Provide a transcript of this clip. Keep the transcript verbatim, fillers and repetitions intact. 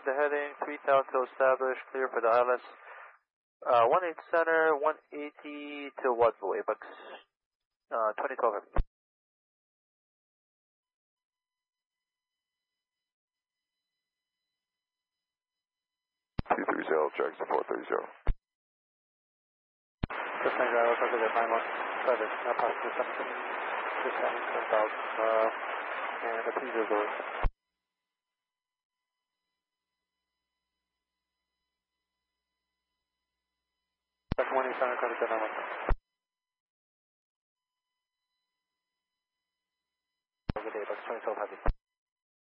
the heading, three thousand established, clear for the I L S. Uh, one eight center, one eighty to Wadsville, Apex, uh, twenty twelve. two three zero, Jackson four three zero. Just saying, I was under the nine one seven, now past the seventeen, just having ten thousand, uh, and the three zero zero. That's one eight center, contact nine one seven. Good day, Apex, twenty twelve heavy.